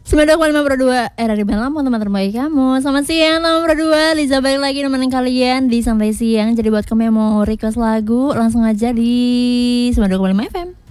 92,5 RRI Bandung, teman terbaik kamu. Selamat siang teman berdua, Liza balik lagi nemenin kalian di Sampai Siang. Jadi buat kamu yang mau request lagu, langsung aja di 92,5 FM.